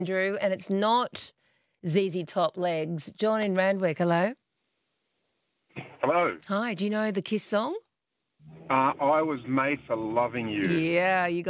Andrew, and it's not ZZ Top Legs. John in Randwick, hello. Hello. Hi, do you know the Kiss song? I was made for loving you. Yeah, you